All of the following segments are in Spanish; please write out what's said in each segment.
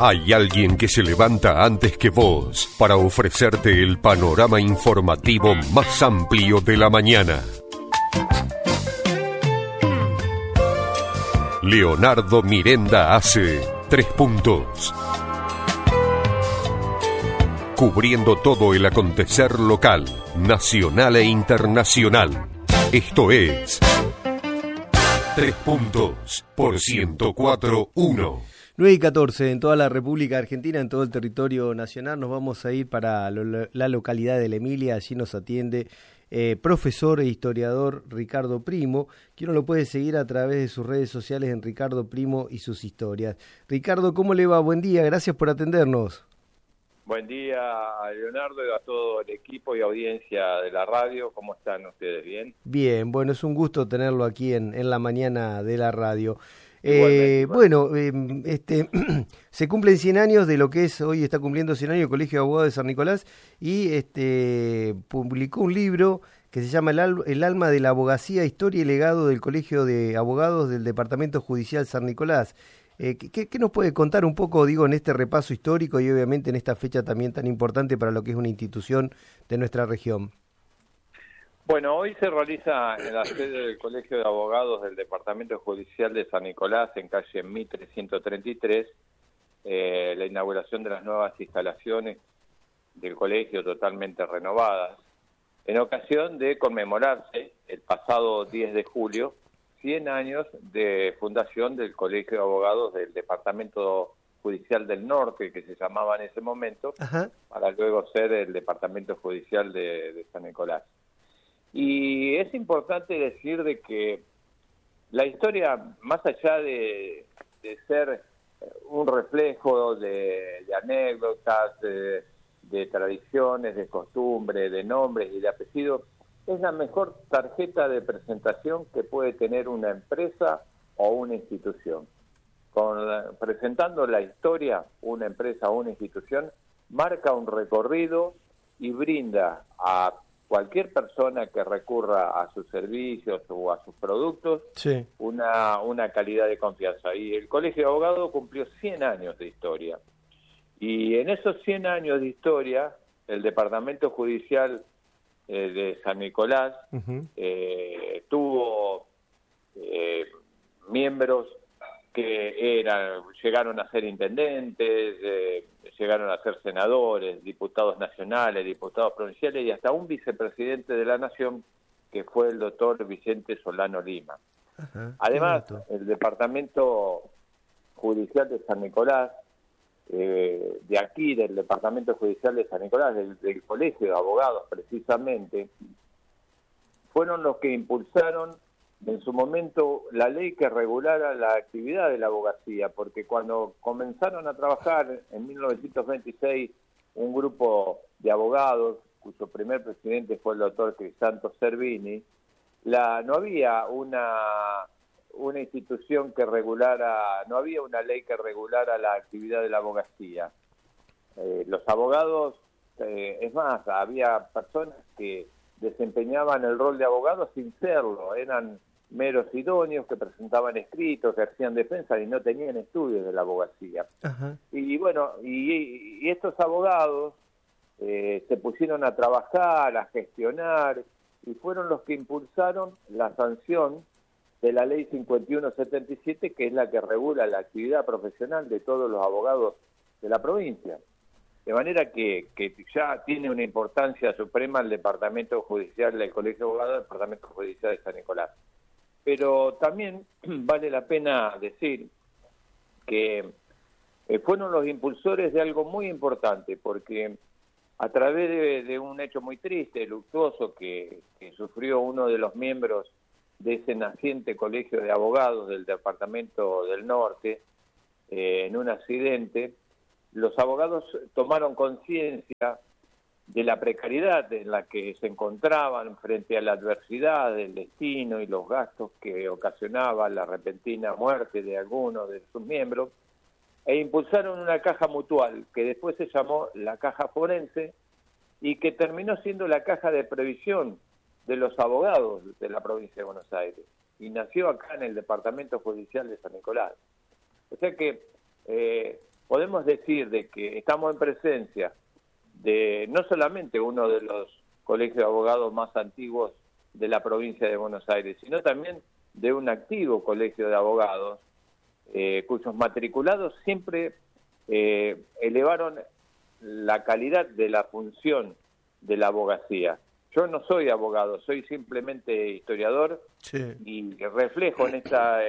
Hay alguien que se levanta antes que vos para ofrecerte el panorama informativo más amplio de la mañana. Leonardo Mirenda hace 3 puntos. Cubriendo todo el acontecer local, nacional e internacional. Esto es 3 puntos por 104.1. 9:14 en toda la República Argentina, en todo el territorio nacional. Nos vamos a ir para la localidad de La Emilia. Allí nos atiende profesor e historiador Ricardo Primo, que uno lo puede seguir a través de sus redes sociales en Ricardo Primo y sus historias. Ricardo, ¿cómo le va? Buen día, gracias por atendernos. Buen día a Leonardo y a todo el equipo y audiencia de la radio. ¿Cómo están ustedes? ¿Bien? Bien, bueno, es un gusto tenerlo aquí en la mañana de la radio. Bueno, se cumplen 100 años de lo que es, hoy está cumpliendo 100 años el Colegio de Abogados de San Nicolás y publicó un libro que se llama El alma de la abogacía, historia y legado del Colegio de Abogados del Departamento Judicial San Nicolás. ¿Qué nos puede contar un poco, digo, en este repaso histórico y obviamente en esta fecha también tan importante para lo que es una institución de nuestra región? Bueno, hoy se realiza en la sede del Colegio de Abogados del Departamento Judicial de San Nicolás, en calle Mitre 133, la inauguración de las nuevas instalaciones del colegio totalmente renovadas, en ocasión de conmemorarse el pasado 10 de julio, 100 años de fundación del Colegio de Abogados del Departamento Judicial del Norte, que se llamaba en ese momento, Ajá. para luego ser el Departamento Judicial de San Nicolás. Y es importante decir de que la historia, más allá de ser un reflejo de anécdotas, de tradiciones, de costumbres, de nombres y de apellidos, es la mejor tarjeta de presentación que puede tener una empresa o una institución. Presentando la historia, una empresa o una institución marca un recorrido y brinda a cualquier persona que recurra a sus servicios o a sus productos, Sí. una calidad de confianza. Y el Colegio de Abogados cumplió 100 años de historia. Y en esos 100 años de historia, el Departamento Judicial de San Nicolás Uh-huh. tuvo miembros que llegaron a ser intendentes, llegaron a ser senadores, diputados nacionales, diputados provinciales y hasta un vicepresidente de la Nación, que fue el doctor Vicente Solano Lima. Ajá. Además, Qué dato. el Departamento Judicial de San Nicolás, de aquí, del Departamento Judicial de San Nicolás, del Colegio de Abogados precisamente, fueron los que impulsaron en su momento la ley que regulara la actividad de la abogacía, porque cuando comenzaron a trabajar en 1926 un grupo de abogados, cuyo primer presidente fue el doctor Crisanto Cervini, no había una institución que regulara, no había una ley que regulara la actividad de la abogacía. Los abogados, es más, había personas que desempeñaban el rol de abogados sin serlo, eran meros idóneos que presentaban escritos, que hacían defensa y no tenían estudios de la abogacía. Ajá. Y bueno, y estos abogados se pusieron a trabajar, a gestionar, y fueron los que impulsaron la sanción de la ley 5177, que es la que regula la actividad profesional de todos los abogados de la provincia. De manera que ya tiene una importancia suprema el Departamento Judicial del Colegio de Abogados del Departamento Judicial de San Nicolás. Pero también vale la pena decir que fueron los impulsores de algo muy importante, porque a través de un hecho muy triste, luctuoso, que sufrió uno de los miembros de ese naciente Colegio de Abogados del Departamento del Norte, en un accidente, los abogados tomaron conciencia de la precariedad en la que se encontraban frente a la adversidad del destino y los gastos que ocasionaba la repentina muerte de algunos de sus miembros, e impulsaron una caja mutual que después se llamó la Caja Forense y que terminó siendo la caja de previsión de los abogados de la provincia de Buenos Aires, y nació acá en el Departamento Judicial de San Nicolás. O sea que podemos decir de que estamos en presencia de no solamente uno de los colegios de abogados más antiguos de la provincia de Buenos Aires, sino también de un activo colegio de abogados, cuyos matriculados siempre elevaron la calidad de la función de la abogacía. Yo no soy abogado, soy simplemente historiador, sí, y reflejo en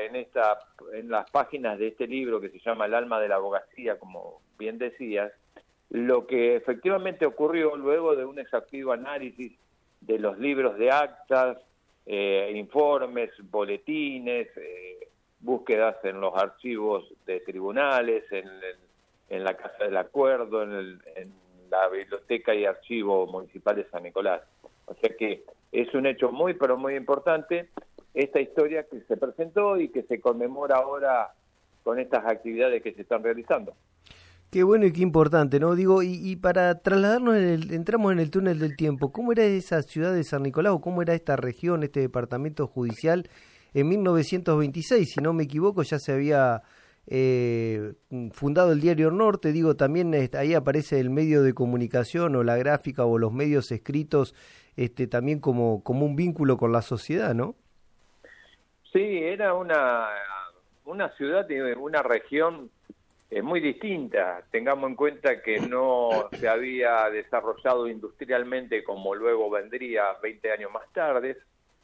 las páginas de este libro que se llama El alma de la abogacía, como bien decías, lo que efectivamente ocurrió luego de un exhaustivo análisis de los libros de actas, informes, boletines, búsquedas en los archivos de tribunales, en la Casa del Acuerdo, en la Biblioteca y Archivo Municipal de San Nicolás. O sea que es un hecho muy, pero muy importante esta historia que se presentó y que se conmemora ahora con estas actividades que se están realizando. Qué bueno y qué importante, ¿no? Digo, y para trasladarnos, entramos en el túnel del tiempo. ¿Cómo era esa ciudad de San Nicolás o cómo era esta región, este departamento judicial en 1926? Si no me equivoco, ya se había fundado el Diario Norte. Digo, también ahí aparece el medio de comunicación o la gráfica o los medios escritos también como un vínculo con la sociedad, ¿no? Sí, era una ciudad y una región muy distinta. Tengamos en cuenta que no se había desarrollado industrialmente como luego vendría 20 años más tarde.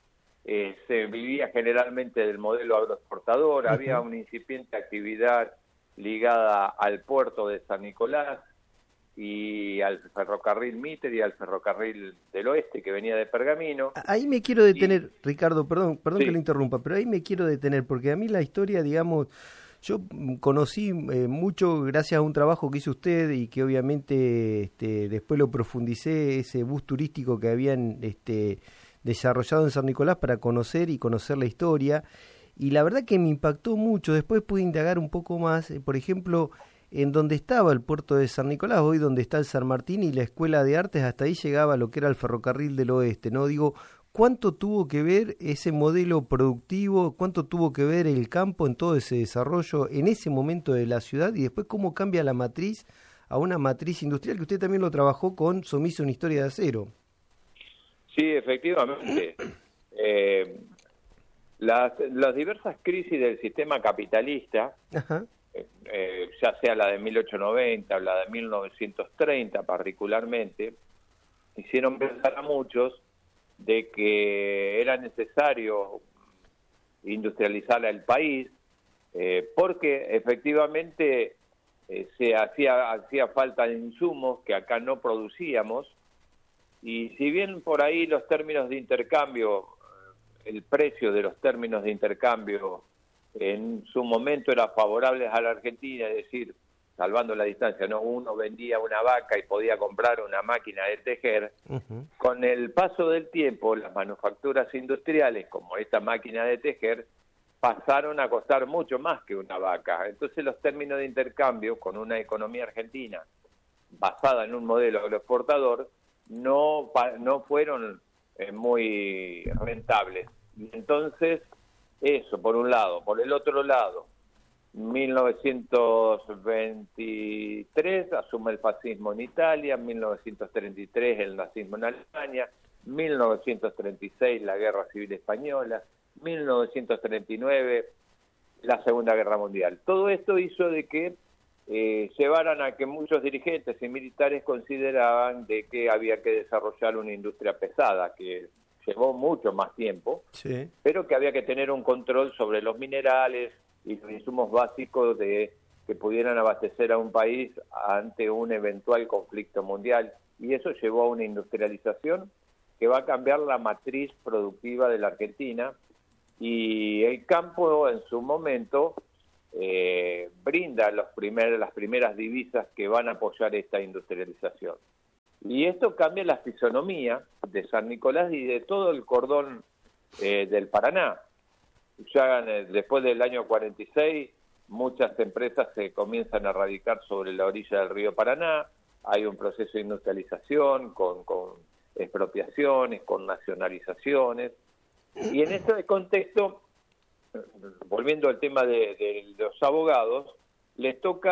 Se vivía generalmente del modelo agroexportador, había una incipiente actividad ligada al puerto de San Nicolás y al ferrocarril Mitre y al ferrocarril del Oeste que venía de Pergamino. Ahí me quiero detener, Ricardo, perdón sí, que lo interrumpa, pero ahí me quiero detener porque a mí la historia, digamos, yo conocí mucho gracias a un trabajo que hizo usted y que obviamente después lo profundicé, ese bus turístico que habían desarrollado en San Nicolás para conocer la historia, y la verdad que me impactó mucho. Después pude indagar un poco más, por ejemplo, en donde estaba el puerto de San Nicolás, hoy donde está el San Martín y la Escuela de Artes, hasta ahí llegaba lo que era el ferrocarril del Oeste, ¿no? Digo, ¿cuánto tuvo que ver ese modelo productivo, cuánto tuvo que ver el campo en todo ese desarrollo en ese momento de la ciudad, y después cómo cambia la matriz a una matriz industrial, que usted también lo trabajó con Somiso, una historia de acero? Sí, efectivamente. Las diversas crisis del sistema capitalista, ya sea la de 1890 o la de 1930 particularmente, hicieron pensar a muchos de que era necesario industrializar el país, porque efectivamente se hacía falta de insumos que acá no producíamos. Y si bien por ahí los términos de intercambio, el precio de los términos de intercambio en su momento era favorable a la Argentina, es decir, salvando la distancia, no, uno vendía una vaca y podía comprar una máquina de tejer, con el paso del tiempo las manufacturas industriales como esta máquina de tejer pasaron a costar mucho más que una vaca. Entonces los términos de intercambio con una economía argentina basada en un modelo agroexportador no fueron muy rentables. Entonces, eso por un lado. Por el otro lado, 1923 asume el fascismo en Italia, 1933 el nazismo en Alemania, 1936 la Guerra Civil Española, 1939 la Segunda Guerra Mundial. Todo esto hizo de que llevaran a que muchos dirigentes y militares consideraban de que había que desarrollar una industria pesada, que llevó mucho más tiempo, sí, pero que había que tener un control sobre los minerales y los insumos básicos que pudieran abastecer a un país ante un eventual conflicto mundial. Y eso llevó a una industrialización que va a cambiar la matriz productiva de la Argentina, y el campo en su momento brinda las primeras divisas que van a apoyar esta industrialización. Y esto cambia la fisonomía de San Nicolás y de todo el cordón del Paraná. Ya después del año 46, muchas empresas se comienzan a radicar sobre la orilla del río Paraná. Hay un proceso de industrialización con expropiaciones, con nacionalizaciones. Y en este contexto, volviendo al tema de los abogados, les toca